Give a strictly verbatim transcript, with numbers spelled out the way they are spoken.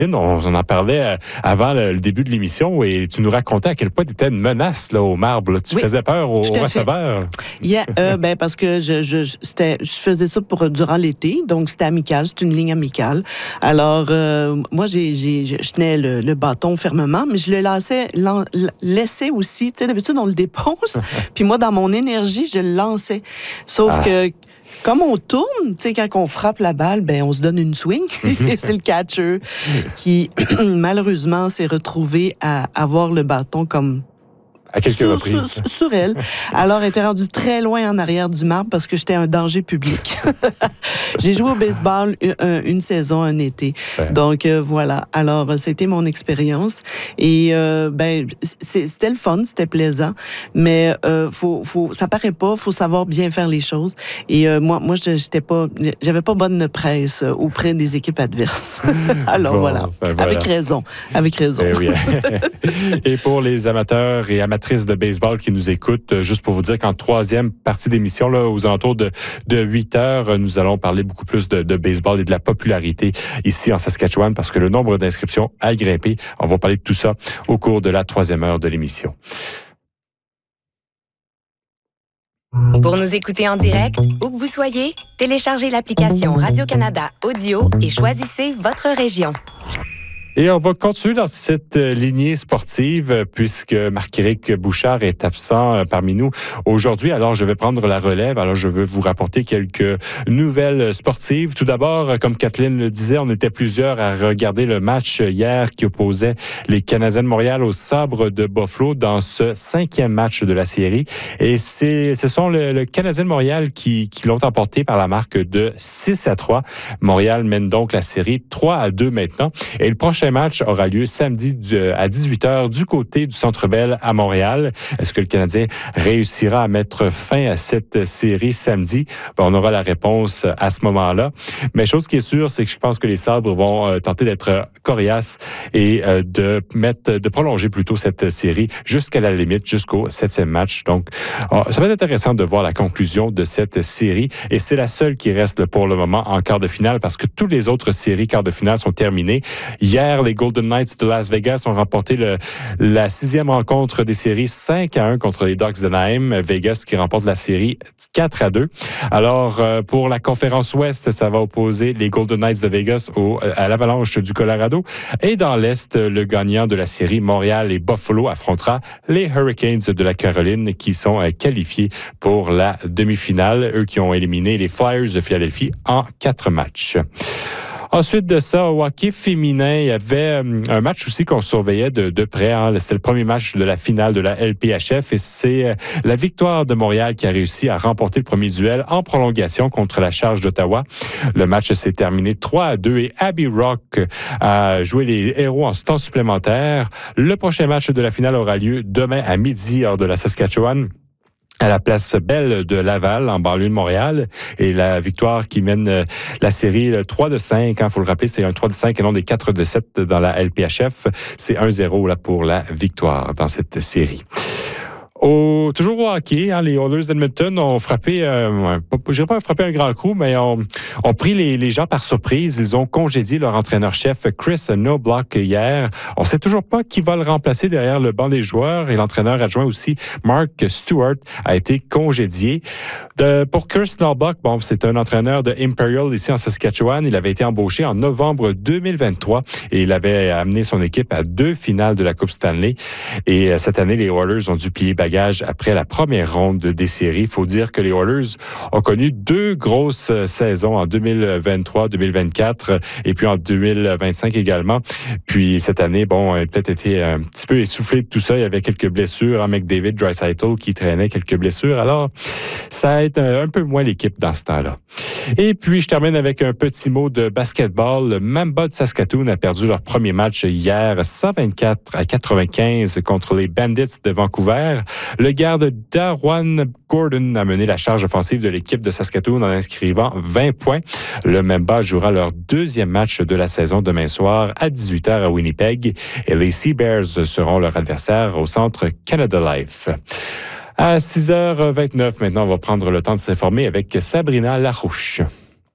On, on en parlait avant le, le début de l'émission et tu nous racontais à quel point tu étais une menace là, au marbre. Là. Tu oui, faisais peur aux, aux receveurs. Yeah, euh, ben, parce que je, je, c'était, je faisais ça pour durant l'été, donc c'était amical, c'est une ligne amicale. Alors, euh, moi, j'ai, j'ai, je tenais le, le bâton fermement, mais je le laissais, lan, laissais aussi. Tu sais, d'habitude, on le dépose, puis moi, dans mon énergie, je le lançais. Sauf ah. que... Comme on tourne, tu sais, quand on frappe la balle, ben on se donne une swing. Et c'est le catcher qui, malheureusement, s'est retrouvé à avoir le bâton comme... À quelques sur, reprises. Sur, sur elle. Alors, elle était rendue très loin en arrière du marbre parce que j'étais un danger public. J'ai joué au baseball une, une saison, un été. Ouais. Donc, euh, voilà. Alors, c'était mon expérience. Et, euh, ben, c'est, c'était le fun, c'était plaisant. Mais, euh, faut, faut, ça paraît pas, faut savoir bien faire les choses. Et, euh, moi, moi, j'étais pas, j'avais pas bonne presse auprès des équipes adverses. Alors, bon, voilà. Ben voilà. Avec raison. Avec raison. Eh oui. Et pour les amateurs et amateurs de baseball qui nous écoutent, juste pour vous dire qu'en troisième partie d'émission, là, aux alentours de, de huit heures, nous allons parler beaucoup plus de, de baseball et de la popularité ici en Saskatchewan parce que le nombre d'inscriptions a grimpé. On va parler de tout ça au cours de la troisième heure de l'émission. Pour nous écouter en direct, où que vous soyez, téléchargez l'application Radio-Canada Audio et choisissez votre région. Et on va continuer dans cette lignée sportive puisque Marc-Éric Bouchard est absent parmi nous aujourd'hui. Alors, je vais prendre la relève. Alors, je veux vous rapporter quelques nouvelles sportives. Tout d'abord, comme Kathleen le disait, on était plusieurs à regarder le match hier qui opposait les Canadiens de Montréal aux Sabres de Buffalo dans ce cinquième match de la série. Et c'est, ce sont le, le Canadien de Montréal qui, qui l'ont emporté par la marque de six à trois. Montréal mène donc la série trois à deux maintenant. Et le prochain match aura lieu samedi à dix-huit heures du côté du Centre Bell à Montréal. Est-ce que le Canadien réussira à mettre fin à cette série samedi? Ben, on aura la réponse à ce moment-là. Mais chose qui est sûre, c'est que je pense que les Sabres vont euh, tenter d'être coriaces et euh, de mettre, de prolonger plutôt cette série jusqu'à la limite, jusqu'au septième match. Donc, euh, ça va être intéressant de voir la conclusion de cette série. Et c'est la seule qui reste pour le moment en quart de finale parce que toutes les autres séries quart de finale sont terminées. Hier, les Golden Knights de Las Vegas ont remporté le, la sixième rencontre des séries cinq à un contre les Ducks d'Anaheim. Vegas qui remporte la série quatre à deux. Alors, euh, pour la conférence Ouest, ça va opposer les Golden Knights de Vegas au, à l'Avalanche du Colorado. Et dans l'Est, le gagnant de la série Montréal et Buffalo affrontera les Hurricanes de la Caroline qui sont euh, qualifiés pour la demi-finale. Eux qui ont éliminé les Flyers de Philadelphie en quatre matchs. Ensuite de ça, au hockey féminin, il y avait un match aussi qu'on surveillait de, de près. Hein. C'était le premier match de la finale de la L P H F et c'est la Victoire de Montréal qui a réussi à remporter le premier duel en prolongation contre la Charge d'Ottawa. Le match s'est terminé trois à deux et Abby Rock a joué les héros en temps supplémentaire. Le prochain match de la finale aura lieu demain à midi hors de la Saskatchewan, à la place Belle de Laval, en banlieue de Montréal. Et la Victoire qui mène la série trois de cinq, il hein, faut le rappeler, c'est un trois de cinq et non des quatre de sept dans la L P H F. C'est un zéro là, pour la Victoire dans cette série. Au, toujours au hockey, hein, les Oilers d'Edmonton ont frappé, euh, je dirais pas frappé un grand coup, mais ont, ont pris les, les gens par surprise. Ils ont congédié leur entraîneur-chef Chris Knobloch hier. On sait toujours pas qui va le remplacer derrière le banc des joueurs et l'entraîneur adjoint aussi, Mark Stewart, a été congédié. De, pour Chris Knobloch, bon, c'est un entraîneur de Imperial ici en Saskatchewan. Il avait été embauché en novembre deux mille vingt-trois et il avait amené son équipe à deux finales de la Coupe Stanley. Et cette année, les Oilers ont dû plier bagage après la première ronde des séries. Il faut dire que les Oilers ont connu deux grosses saisons en deux mille vingt-trois deux mille vingt-quatre et puis en deux mille vingt-cinq également. Puis cette année, bon, a peut-être été un petit peu essoufflé de tout ça. Il y avait quelques blessures. Hein, McDavid, Draisaitl qui traînait quelques blessures. Alors, ça aide un peu moins l'équipe dans ce temps-là. Et puis, je termine avec un petit mot de basketball. Le Mamba de Saskatoon a perdu leur premier match hier, cent vingt-quatre à quatre-vingt-quinze contre les Bandits de Vancouver. Le garde Darwan Gordon a mené la charge offensive de l'équipe de Saskatoon en inscrivant vingt points. Le Mamba jouera leur deuxième match de la saison demain soir à dix-huit heures à Winnipeg. Et les Sea Bears seront leur adversaire au centre Canada Life. À six heures vingt-neuf, maintenant, on va prendre le temps de s'informer avec Sabrina Larouche.